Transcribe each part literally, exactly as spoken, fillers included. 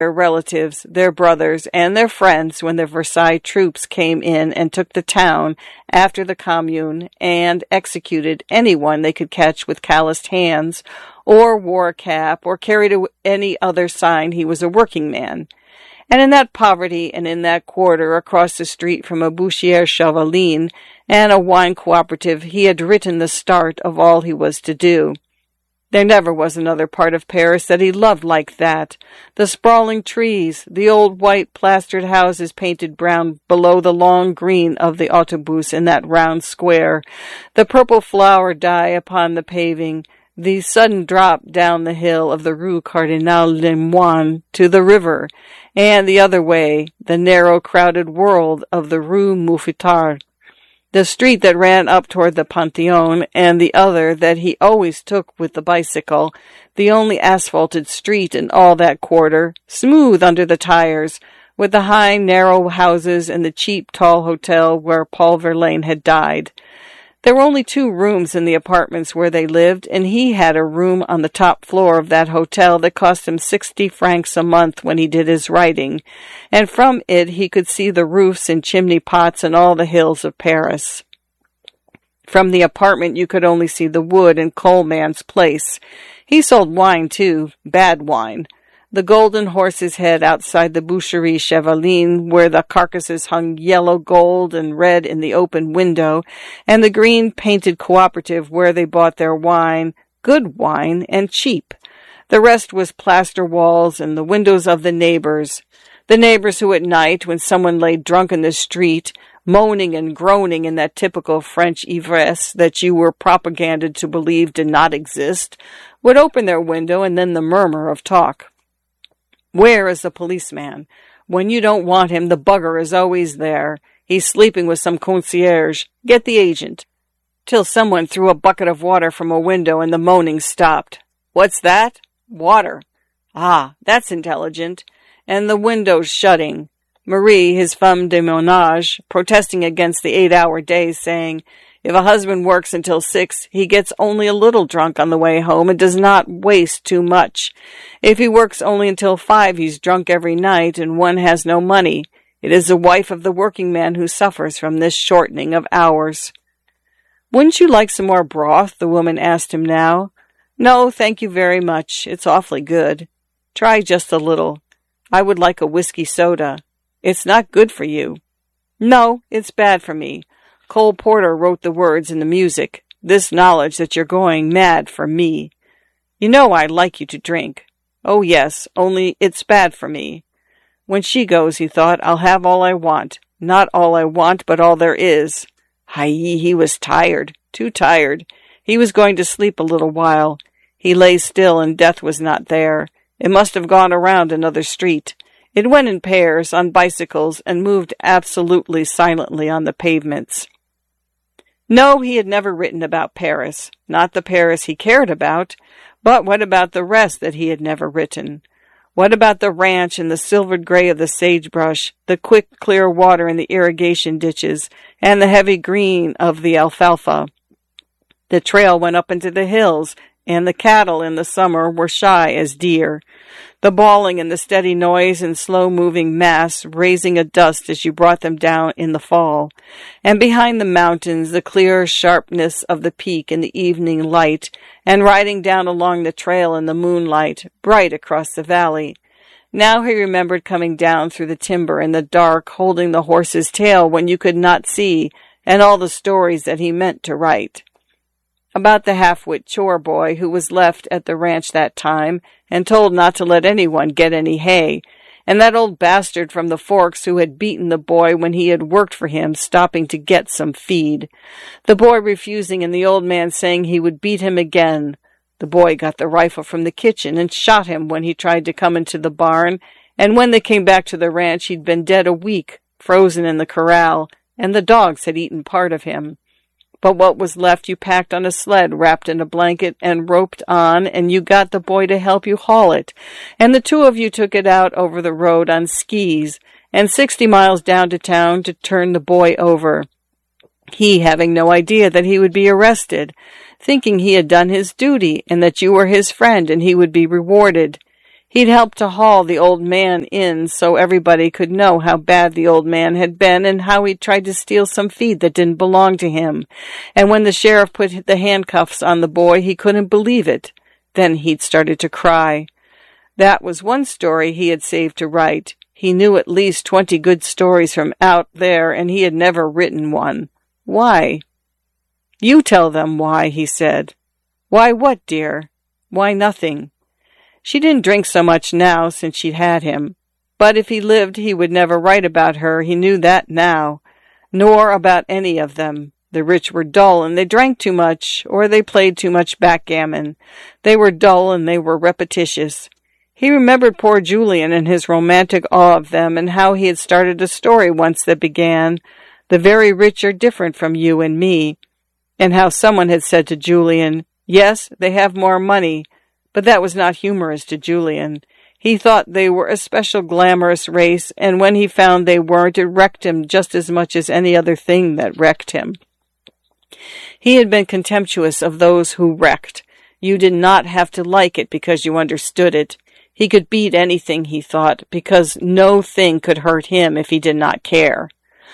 their relatives, their brothers, and their friends when the Versailles troops came in and took the town after the Commune and executed anyone they could catch with calloused hands, or wore a cap, or carried a, any other sign he was a working man. And in that poverty and in that quarter across the street from a Bouchier Chavaline and a wine cooperative, he had written the start of all he was to do. There never was another part of Paris that he loved like that. The sprawling trees, the old white plastered houses painted brown below the long green of the autobus in that round square, the purple flower dye upon the paving, the sudden drop down the hill of the Rue Cardinal Lemoine to the river, and the other way, the narrow crowded world of the Rue Mouffetard. The street that ran up toward the Panthéon, and the other that he always took with the bicycle, the only asphalted street in all that quarter, smooth under the tires, with the high, narrow houses and the cheap, tall hotel where Paul Verlaine had died. There were only two rooms in the apartments where they lived, and he had a room on the top floor of that hotel that cost him sixty francs a month when he did his writing, and from it he could see the roofs and chimney pots and all the hills of Paris. From the apartment you could only see the wood and coal man's place. He sold wine, too, bad wine. The Golden Horse's Head outside the Boucherie Chevaline, where the carcasses hung yellow, gold, and red in the open window, and the green painted cooperative where they bought their wine, good wine, and cheap. The rest was plaster walls and the windows of the neighbors. The neighbors who at night, when someone lay drunk in the street, moaning and groaning in that typical French ivresse that you were propaganded to believe did not exist, would open their window and then the murmur of talk. Where is the policeman? When you don't want him, the bugger is always there. He's sleeping with some concierge. Get the agent. Till someone threw a bucket of water from a window and the moaning stopped. What's that? Water. Ah, that's intelligent. And the windows shutting. Marie, his femme de ménage, protesting against the eight-hour days, saying, if a husband works until six, he gets only a little drunk on the way home and does not waste too much. If he works only until five, he's drunk every night, and one has no money. It is the wife of the working man who suffers from this shortening of hours. Wouldn't you like some more broth? The woman asked him now. No, thank you very much. It's awfully good. Try just a little. I would like a whiskey soda. It's not good for you. No, it's bad for me. Cole Porter wrote the words and the music. This knowledge that you're going mad for me. You know I like you to drink. Oh, yes, only it's bad for me. When she goes, he thought, I'll have all I want. Not all I want, but all there is. Hi, he was tired, too tired. He was going to sleep a little while. He lay still, and death was not there. It must have gone around another street. It went in pairs, on bicycles, and moved absolutely silently on the pavements. No, he had never written about Paris, not the Paris he cared about, but what about the rest that he had never written? What about the ranch and the silvered gray of the sagebrush, the quick, clear water in the irrigation ditches, and the heavy green of the alfalfa? The trail went up into the hills, and the cattle in the summer were shy as deer. The bawling and the steady noise and slow-moving mass raising a dust as you brought them down in the fall. And behind the mountains, the clear sharpness of the peak in the evening light, and riding down along the trail in the moonlight, bright across the valley. Now he remembered coming down through the timber in the dark, holding the horse's tail when you could not see, and all the stories that he meant to write. About the half-wit chore boy who was left at the ranch that time and told not to let anyone get any hay, and that old bastard from the Forks who had beaten the boy when he had worked for him, stopping to get some feed. The boy refusing and the old man saying he would beat him again. The boy got the rifle from the kitchen and shot him when he tried to come into the barn, and when they came back to the ranch he'd been dead a week, frozen in the corral, and the dogs had eaten part of him. But what was left you packed on a sled wrapped in a blanket and roped on, and you got the boy to help you haul it, and the two of you took it out over the road on skis, and sixty miles down to town to turn the boy over. He having no idea that he would be arrested, thinking he had done his duty, and that you were his friend and he would be rewarded. He'd helped to haul the old man in so everybody could know how bad the old man had been and how he'd tried to steal some feed that didn't belong to him. And when the sheriff put the handcuffs on the boy, he couldn't believe it. Then he'd started to cry. That was one story he had saved to write. He knew at least twenty good stories from out there, and he had never written one. Why? You tell them why, he said. Why what, dear? Why nothing. She didn't drink so much now since she'd had him. But if he lived, he would never write about her. He knew that now. Nor about any of them. The rich were dull, and they drank too much, or they played too much backgammon. They were dull, and they were repetitious. He remembered poor Julian and his romantic awe of them, and how he had started a story once that began, "The very rich are different from you and me," and how someone had said to Julian, "Yes, they have more money," but that was not humorous to Julian. He thought they were a special glamorous race, and when he found they weren't, it wrecked him just as much as any other thing that wrecked him. He had been contemptuous of those who wrecked. You did not have to like it because you understood it. He could beat anything, he thought, because no thing could hurt him if he did not care.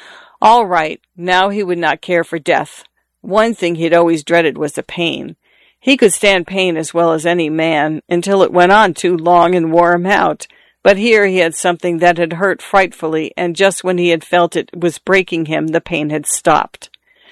All right, now he would not care for death. One thing he had always dreaded was the pain. He could stand pain as well as any man, until it went on too long and wore him out. But here he had something that had hurt frightfully, and just when he had felt it was breaking him, the pain had stopped.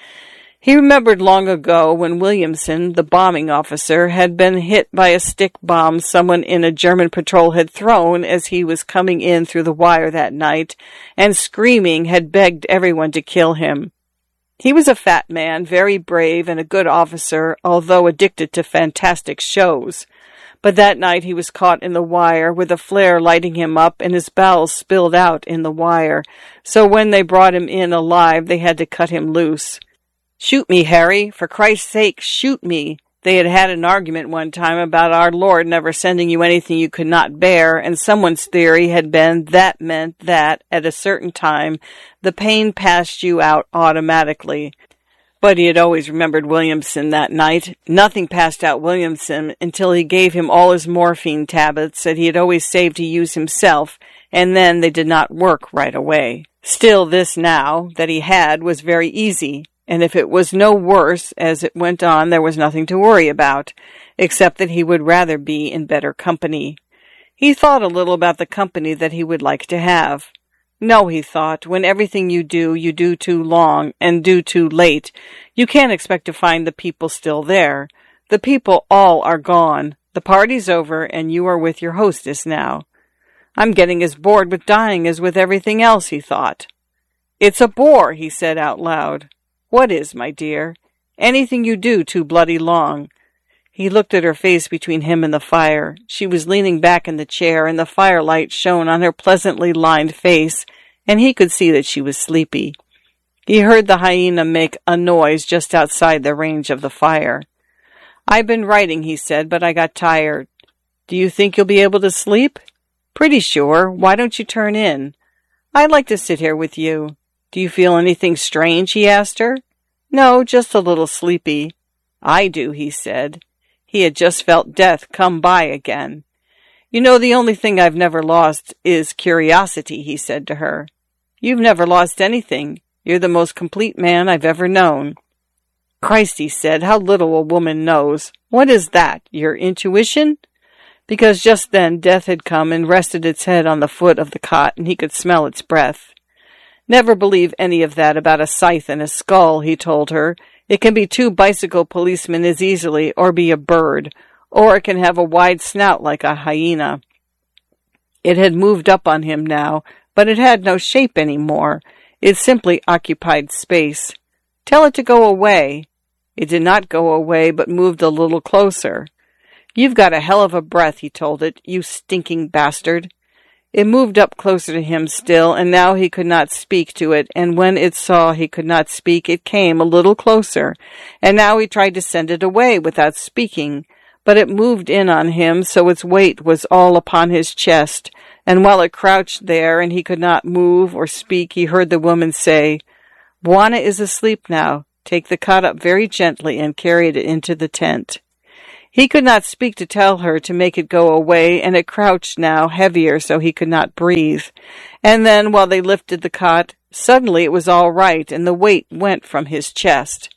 He remembered long ago when Williamson, the bombing officer, had been hit by a stick bomb someone in a German patrol had thrown as he was coming in through the wire that night, and screaming had begged everyone to kill him. He was a fat man, very brave and a good officer, although addicted to fantastic shows. But that night he was caught in the wire, with a flare lighting him up, and his bowels spilled out in the wire. So when they brought him in alive, they had to cut him loose. "Shoot me, Harry. For Christ's sake, shoot me." They had had an argument one time about our Lord never sending you anything you could not bear, and someone's theory had been that meant that, at a certain time, the pain passed you out automatically. But he had always remembered Williamson that night. Nothing passed out Williamson until he gave him all his morphine tablets that he had always saved to use himself, and then they did not work right away. Still, this now, that he had, was very easy. And if it was no worse as it went on, there was nothing to worry about, except that he would rather be in better company. He thought a little about the company that he would like to have. No, he thought, when everything you do, you do too long, and do too late, you can't expect to find the people still there. The people all are gone. The party's over, and you are with your hostess now. I'm getting as bored with dying as with everything else, he thought. It's a bore, he said out loud. What is, my dear? Anything you do too bloody long. He looked at her face between him and the fire. She was leaning back in the chair, and the firelight shone on her pleasantly lined face, and he could see that she was sleepy. He heard the hyena make a noise just outside the range of the fire. "I've been writing," he said, "but I got tired." "Do you think you'll be able to sleep?" "Pretty sure. Why don't you turn in?" "I'd like to sit here with you." "Do you feel anything strange?" he asked her. "No, just a little sleepy." "I do," he said. He had just felt death come by again. "You know, the only thing I've never lost is curiosity," he said to her. "You've never lost anything. You're the most complete man I've ever known." "Christ," he said, "how little a woman knows. What is that, your intuition?" Because just then death had come and rested its head on the foot of the cot, and he could smell its breath. "Never believe any of that about a scythe and a skull," he told her. "It can be two bicycle policemen as easily, or be a bird, or it can have a wide snout like a hyena." It had moved up on him now, but it had no shape any more. It simply occupied space. "Tell it to go away." It did not go away, but moved a little closer. "You've got a hell of a breath," he told it, "you stinking bastard." It moved up closer to him still, and now he could not speak to it, and when it saw he could not speak, it came a little closer, and now he tried to send it away without speaking, but it moved in on him, so its weight was all upon his chest, and while it crouched there and he could not move or speak, he heard the woman say, "Bwana is asleep now. Take the cot up very gently and carry it into the tent." He could not speak to tell her to make it go away, and it crouched now, heavier, so he could not breathe. And then, while they lifted the cot, suddenly it was all right, and the weight went from his chest.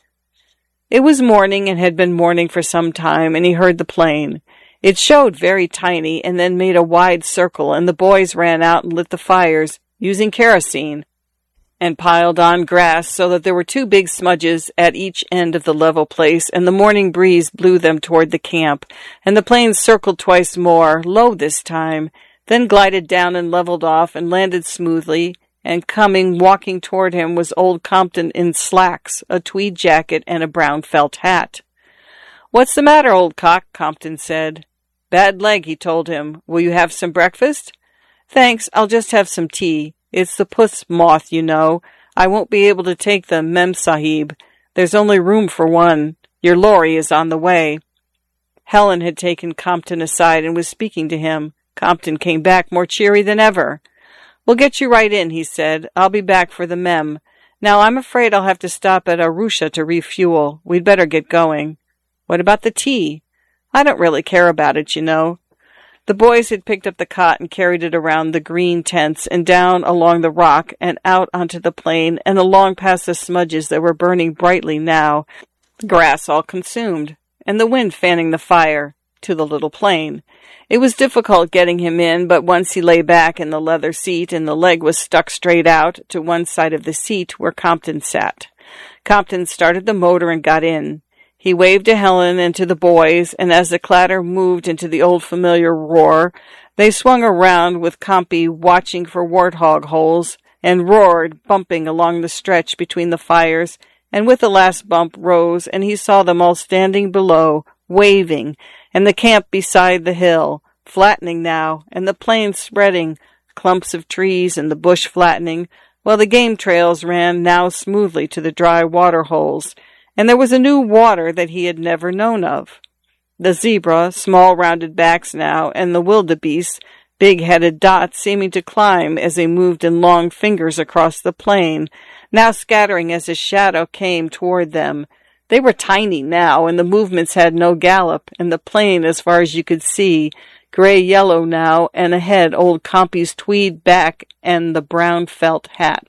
It was morning, and had been morning for some time, and he heard the plane. It showed very tiny, and then made a wide circle, and the boys ran out and lit the fires, using kerosene, and piled on grass so that there were two big smudges at each end of the level place, and the morning breeze blew them toward the camp, and the plane circled twice more, low this time, then glided down and leveled off and landed smoothly, and coming, walking toward him, was old Compton in slacks, a tweed jacket, and a brown felt hat. "What's the matter, old cock?" Compton said. "Bad leg," he told him. "Will you have some breakfast?" "Thanks, I'll just have some tea. It's the puss moth, you know. I won't be able to take the Mem Sahib. There's only room for one. Your lorry is on the way." Helen had taken Compton aside and was speaking to him. Compton came back more cheery than ever. "We'll get you right in," he said. "I'll be back for the Mem. Now, I'm afraid I'll have to stop at Arusha to refuel. We'd better get going." "What about the tea?" "I don't really care about it, you know." The boys had picked up the cot and carried it around the green tents and down along the rock and out onto the plain and along past the smudges that were burning brightly now, the grass all consumed, and the wind fanning the fire, to the little plain. It was difficult getting him in, but once he lay back in the leather seat and the leg was stuck straight out to one side of the seat where Compton sat. Compton started the motor and got in. He waved to Helen and to the boys, and as the clatter moved into the old familiar roar, they swung around with Compy watching for warthog holes, and roared, bumping along the stretch between the fires, and with the last bump rose, and he saw them all standing below, waving, and the camp beside the hill, flattening now, and the plain spreading, clumps of trees and the bush flattening, while the game trails ran now smoothly to the dry water holes, and there was a new water that he had never known of. The zebra, small rounded backs now, and the wildebeest, big-headed dots seeming to climb as they moved in long fingers across the plain, now scattering as his shadow came toward them. They were tiny now, and the movements had no gallop, and the plain, as far as you could see, gray-yellow now, and ahead old Compy's tweed back and the brown felt hat.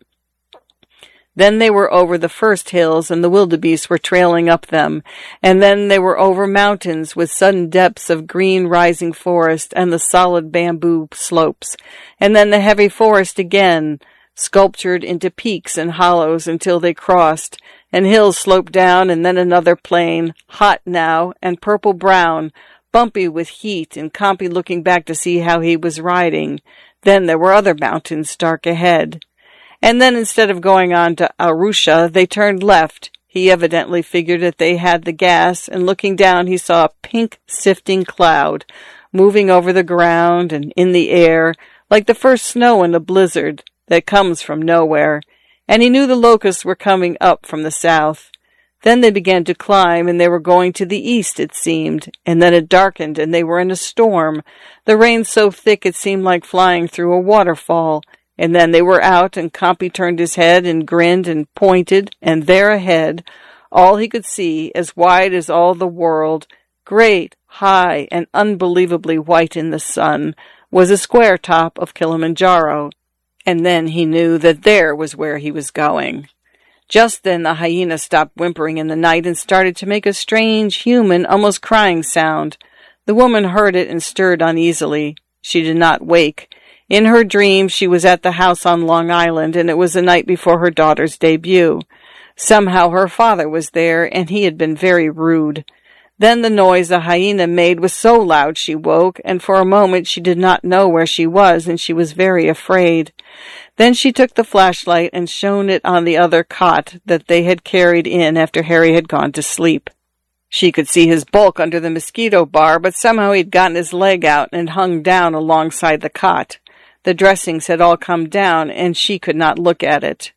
Then they were over the first hills, and the wildebeest were trailing up them, and then they were over mountains with sudden depths of green rising forest and the solid bamboo slopes, and then the heavy forest again, sculptured into peaks and hollows until they crossed, and hills sloped down, and then another plain, hot now, and purple-brown, bumpy with heat, and Compy looking back to see how he was riding. Then there were other mountains dark ahead. And then instead of going on to Arusha, they turned left. He evidently figured that they had the gas, and looking down he saw a pink sifting cloud, moving over the ground and in the air, like the first snow in a blizzard that comes from nowhere, and he knew the locusts were coming up from the south. Then they began to climb, and they were going to the east, it seemed, and then it darkened, and they were in a storm, the rain so thick it seemed like flying through a waterfall. And then they were out, and Compy turned his head and grinned and pointed, and there ahead, all he could see, as wide as all the world, great, high, and unbelievably white in the sun, was a square top of Kilimanjaro. And then he knew that there was where he was going. Just then the hyena stopped whimpering in the night and started to make a strange, human, almost crying sound. The woman heard it and stirred uneasily. She did not wake. In her dream, she was at the house on Long Island, and it was the night before her daughter's debut. Somehow her father was there, and he had been very rude. Then the noise the hyena made was so loud she woke, and for a moment she did not know where she was, and she was very afraid. Then she took the flashlight and shone it on the other cot that they had carried in after Harry had gone to sleep. She could see his bulk under the mosquito bar, but somehow he'd gotten his leg out and hung down alongside the cot. The dressings had all come down, and she could not look at it.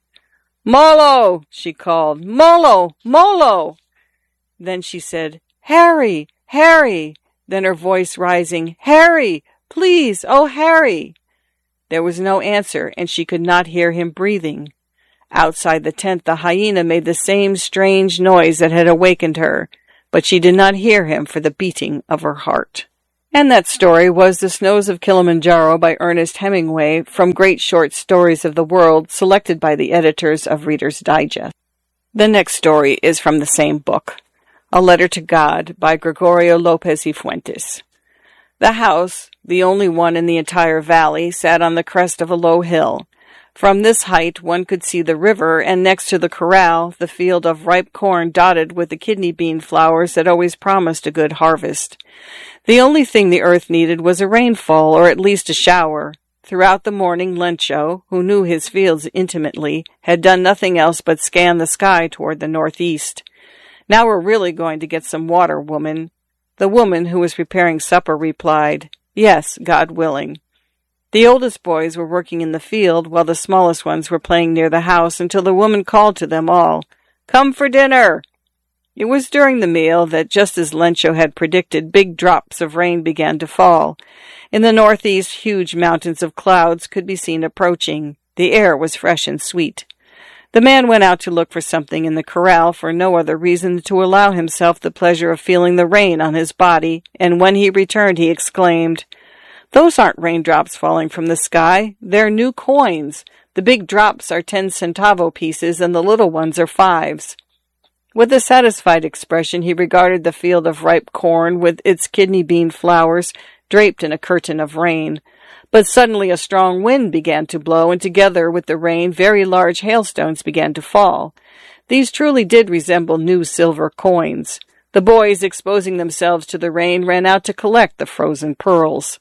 "Molo!" she called. "Molo! Molo!" Then she said, "Harry! Harry!" Then her voice rising, "Harry! Please! Oh, Harry!" There was no answer, and she could not hear him breathing. Outside the tent, the hyena made the same strange noise that had awakened her. but she did not hear him for the beating of her heart. And that story was The Snows of Kilimanjaro by Ernest Hemingway, from Great Short Stories of the World, selected by the editors of Reader's Digest. The next story is from the same book, A Letter to God by Gregorio Lopez y Fuentes. The house, the only one in the entire valley, sat on the crest of a low hill. From this height one could see the river, and next to the corral, the field of ripe corn dotted with the kidney bean flowers that always promised a good harvest. The only thing the earth needed was a rainfall, or at least a shower. Throughout the morning, Lencho, who knew his fields intimately, had done nothing else but scan the sky toward the northeast. "Now we're really going to get some water, woman." The woman, who was preparing supper, replied, "Yes, God willing." The oldest boys were working in the field, while the smallest ones were playing near the house, until the woman called to them all, "Come for dinner!" It was during the meal that, just as Lencho had predicted, big drops of rain began to fall. In the northeast, huge mountains of clouds could be seen approaching. The air was fresh and sweet. The man went out to look for something in the corral for no other reason than to allow himself the pleasure of feeling the rain on his body, and when he returned he exclaimed, "Those aren't raindrops falling from the sky. They're new coins. The big drops are ten centavo pieces, and the little ones are fives." With a satisfied expression, he regarded the field of ripe corn with its kidney bean flowers draped in a curtain of rain. But suddenly a strong wind began to blow, and together with the rain, very large hailstones began to fall. These truly did resemble new silver coins. The boys, exposing themselves to the rain, ran out to collect the frozen pearls.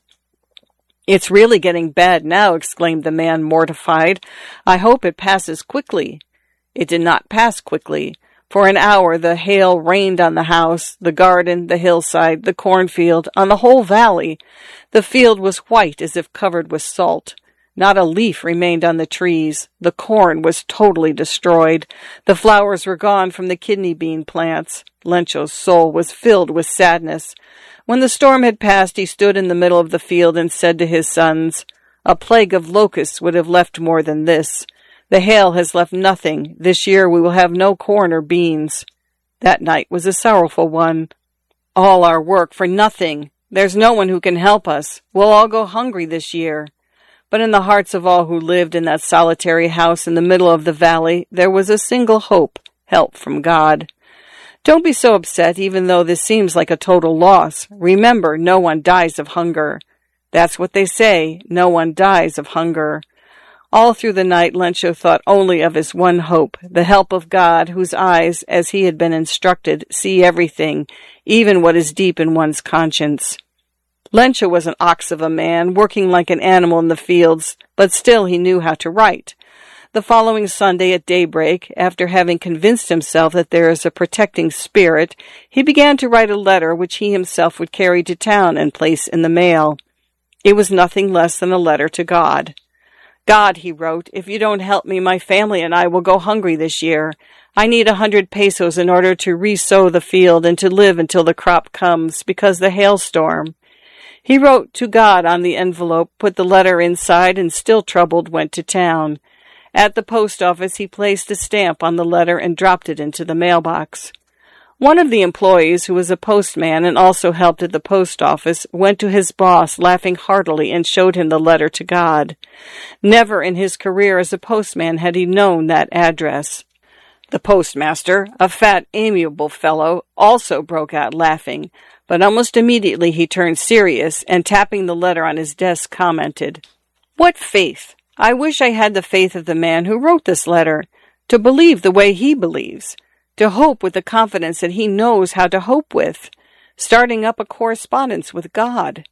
"It's really getting bad now," exclaimed the man, mortified. "I hope it passes quickly." It did not pass quickly. For an hour the hail rained on the house, the garden, the hillside, the cornfield, on the whole valley. The field was white as if covered with salt. Not a leaf remained on the trees. The corn was totally destroyed. The flowers were gone from the kidney bean plants. Lencho's soul was filled with sadness. When the storm had passed, he stood in the middle of the field and said to his sons, "A plague of locusts would have left more than this. The hail has left nothing. This year we will have no corn or beans." That night was a sorrowful one. "All our work for nothing. There's no one who can help us. We'll all go hungry this year." But in the hearts of all who lived in that solitary house in the middle of the valley, there was a single hope, help from God. Don't be so upset, even though this seems like a total loss. Remember, no one dies of hunger. That's what they say, no one dies of hunger. All through the night, Lencho thought only of his one hope, the help of God, whose eyes, as he had been instructed, see everything, even what is deep in one's conscience. Lencho was an ox of a man, working like an animal in the fields, but still he knew how to write. The following Sunday at daybreak, after having convinced himself that there is a protecting spirit, he began to write a letter which he himself would carry to town and place in the mail. It was nothing less than a letter to God. "God," he wrote, "if you don't help me, my family and I will go hungry this year. I need a hundred pesos in order to re-sow the field and to live until the crop comes, because the hailstorm." He wrote to God on the envelope, put the letter inside, and still troubled, went to town. At the post office, he placed a stamp on the letter and dropped it into the mailbox. One of the employees, who was a postman and also helped at the post office, went to his boss, laughing heartily, and showed him the letter to God. Never in his career as a postman had he known that address. The postmaster, a fat, amiable fellow, also broke out laughing, but almost immediately he turned serious, and tapping the letter on his desk, commented, "What faith! I wish I had the faith of the man who wrote this letter, to believe the way he believes, to hope with the confidence that he knows how to hope with, starting up a correspondence with God."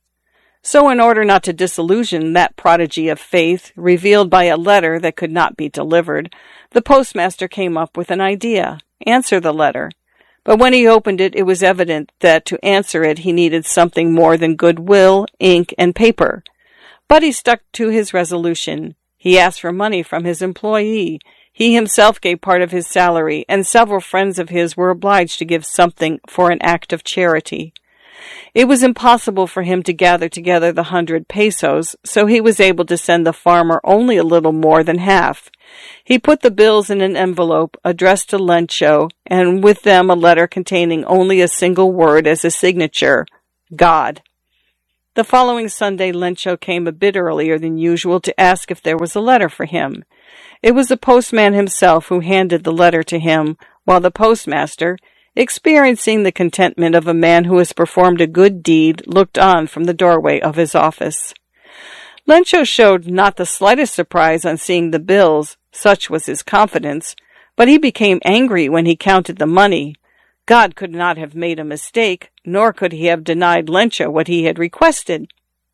So in order not to disillusion that prodigy of faith, revealed by a letter that could not be delivered, the postmaster came up with an idea: answer the letter. But when he opened it, it was evident that to answer it he needed something more than goodwill, ink, and paper. But he stuck to his resolution. He asked for money from his employee. He himself gave part of his salary, and several friends of his were obliged to give something for an act of charity. It was impossible for him to gather together the hundred pesos, so he was able to send the farmer only a little more than half. He put the bills in an envelope addressed to Lencho, and with them a letter containing only a single word as a signature, God. The following Sunday, Lencho came a bit earlier than usual to ask if there was a letter for him. It was the postman himself who handed the letter to him, while the postmaster, experiencing the contentment of a man who has performed a good deed, looked on from the doorway of his office. Lencho showed not the slightest surprise on seeing the bills, such was his confidence, but he became angry when he counted the money. God could not have made a mistake, nor could he have denied Lencho what he had requested.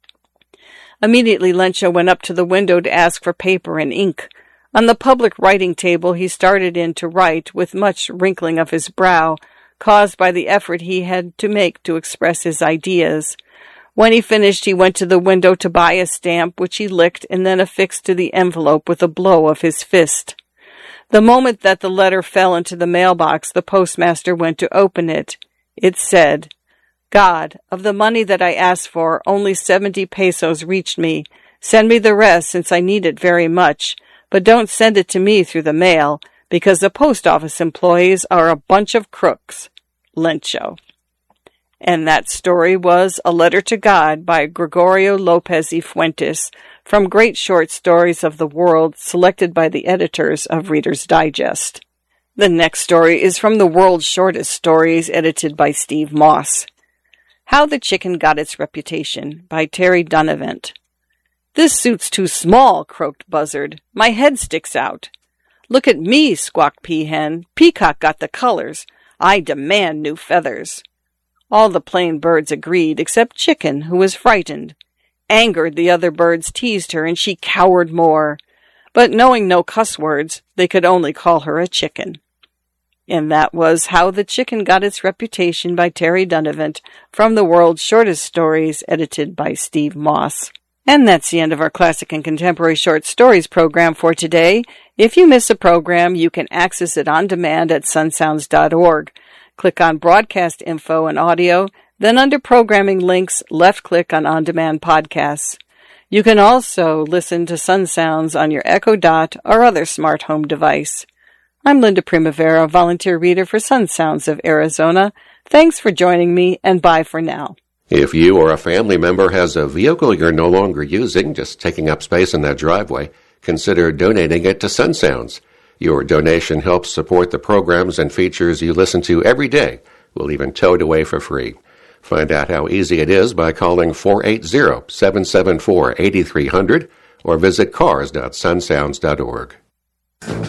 Immediately Lencho went up to the window to ask for paper and ink. On the public writing table he started in to write, with much wrinkling of his brow, caused by the effort he had to make to express his ideas. When he finished, he went to the window to buy a stamp, which he licked and then affixed to the envelope with a blow of his fist. The moment that the letter fell into the mailbox, the postmaster went to open it. It said, God, of the money that I asked for, only seventy pesos reached me. Send me the rest, since I need it very much. But don't send it to me through the mail, because the post office employees are a bunch of crooks. Lencho. And that story was A Letter to God by Gregorio Lopez y Fuentes, from Great Short Stories of the World, selected by the editors of Reader's Digest. The next story is from the World's Shortest Stories, edited by Steve Moss. How the Chicken Got Its Reputation by Terry Dunavant. This suit's too small, croaked Buzzard. My head sticks out. Look at me, squawked Peahen. Peacock got the colors. I demand new feathers. All the plain birds agreed, except Chicken, who was frightened. Angered, the other birds teased her, and she cowered more. But knowing no cuss words, they could only call her a chicken. And that was How the Chicken Got Its Reputation by Terry Dunavant, from the World's Shortest Stories, edited by Steve Moss. And that's the end of our Classic and Contemporary Short Stories program for today. If you miss a program, you can access it on demand at sun sounds dot org. Click on Broadcast Info and Audio, then under Programming Links, left-click on On-Demand Podcasts. You can also listen to Sun Sounds on your Echo Dot or other smart home device. I'm Linda Primavera, volunteer reader for Sun Sounds of Arizona. Thanks for joining me, and bye for now. If you or a family member has a vehicle you're no longer using, just taking up space in that driveway, consider donating it to Sun Sounds. Your donation helps support the programs and features you listen to every day. We'll even tow it away for free. Find out how easy it is by calling four eight zero, seven seven four, eight three zero zero or visit cars dot sun sounds dot org.